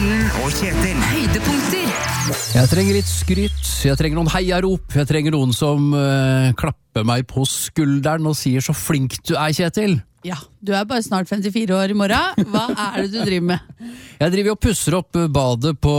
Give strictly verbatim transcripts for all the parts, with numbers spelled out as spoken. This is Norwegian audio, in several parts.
Ellen og Kjetil. Høydepunkter. Jeg trenger litt skryt, jeg trenger noen heiarop, jeg trenger noen som uh, klapper meg på skulderen og sier så flink du er, Kjetil. Ja, du er bare snart femtifire år i morgen. Hva er det du driver med? Jeg driver og pusser opp badet på,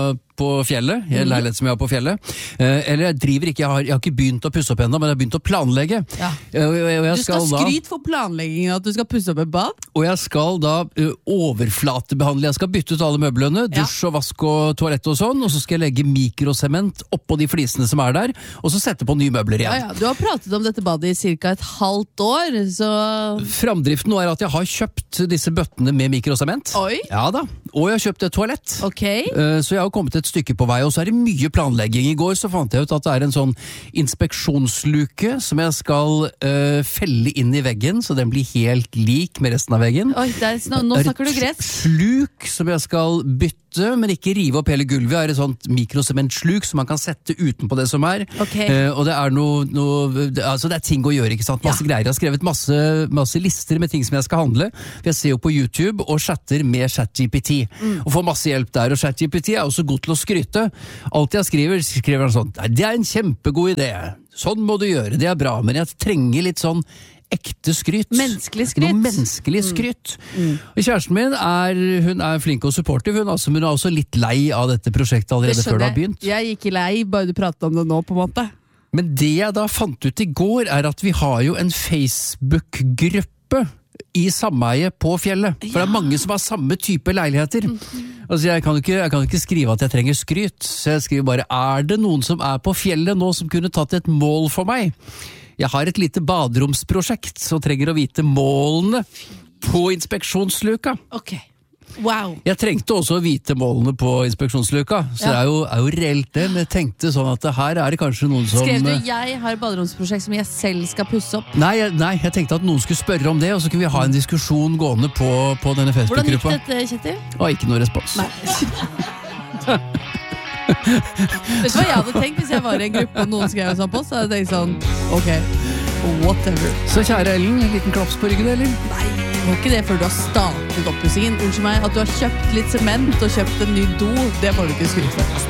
på fjellet, i en leilighet som jeg har på fjellet. Eh, eller jeg driver ikke, jeg har, jeg har ikke begynt å pusse opp ennå, men jeg har begynt å planlegge. Ja. Eh, og jeg, og jeg Du skal, skal skryt da, for planleggingen at du skal pusse opp et bad? og jeg skal da uh, overflatebehandle, jeg skal bytte ut alle møblene, Ja. dusj og vask og toalett og sånn, og så skal jeg legge mikrosement oppå de flisene som er der, og så sette på nye møbler Ja, igjen. ja. Du har pratet om dette badet i cirka et halvt år, så... Framdriften nå er at jeg har kjøpt disse bøttene med mikrosement. Oi. Ja da, og jeg har kjøpt et toalett. Ok. Eh, Så jeg har kommet et stykke på vei, og så er det mye planlegging. I går så fant jeg ut at det er en sånn inspeksjonsluke som jeg skal eh, felle inn i veggen, så den blir helt lik med resten av veggen. Oi, det er, nå, nå Det er snakker du et gress. sluk som jeg skal bytte, men ikke rive opp hele gulvet. Det er et sånt mikrosementsluk som man kan sette utenpå det som er. Ok. Eh, og det er noe, noe det, altså det er ting å gjøre, ikke sant? Masse Ja. greier. Jeg har skrevet masse, masse lister med ting som jeg skal handle. For jeg ser jo på YouTube og chatter med ChatGPT. Mm. Og får masse hjelp der. Og ChatGPT er også god til å skryte. Alt jeg skriver, skriver han sånn: "Nei, det er en kjempegod idé. Sånn må du gjøre. Det er bra." Men jeg trenger litt sånn ekte skryt. Menneskelig skryt. Noe menneskelig skryt. Og kjæresten min er, hun er flink og supportive, hun, altså, men hun er også litt lei av dette prosjektet allerede før det har begynt. Jeg gikk i lei, bare du pratet om det nå, på en måte. Men det jeg da fant ut i går, er at vi har jo en Facebook-gruppe i sameie på fjellet. For det er mange som har samme type leiligheter. Altså jeg kan jo ikke, jeg kan jo ikke skrive at jeg trenger skryt, så jeg skriver bare: er det noen som er på fjellet nå som kunne tatt et mål for meg? Jeg har et lite baderomsprosjekt, så trenger å vite målene på inspeksjonsluka. Ok. Wow. Jeg trengte også å vite målene på inspeksjonsluka, så Ja. det er jo, er jo reelt det, men jeg tenkte sånn at her er det kanskje noen som... Skrev du, jeg har et baderomsprosjekt som jeg selv skal pusse opp. Nei, jeg- nei, jeg tenkte at noen skulle spørre om det, og så kunne vi ha en diskusjon gående på, på denne Hvordan gikk Facebook-gruppa. dette, Kjetil? Og ikke noe respons. Nei. Vet du hva jeg hadde tenkt hvis jeg var i en gruppe og noen skrev en sånn post? Så hadde jeg tenkt sånn, ok, whatever. Så kjære Ellen, en liten klaps på ryggen, eller? Nei, det var ikke det før du har startet oppussingen. Unnskyld meg, at du har kjøpt litt sement og kjøpt en ny do, det må du ikke skryte for.